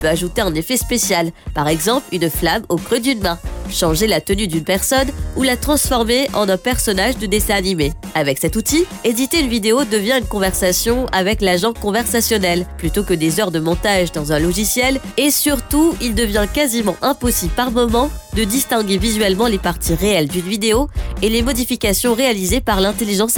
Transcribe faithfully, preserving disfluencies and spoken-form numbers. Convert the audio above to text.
peut ajouter un effet spécial, par exemple une flamme au creux d'une main, changer la tenue d'une personne ou la transformer en un personnage de dessin animé. Avec cet outil, éditer une vidéo devient une conversation avec l'agent conversationnel, plutôt que des heures de montage dans un logiciel, et surtout, il devient quasiment impossible par moment de distinguer visuellement les parties réelles d'une vidéo et les modifications réalisées par l'intelligence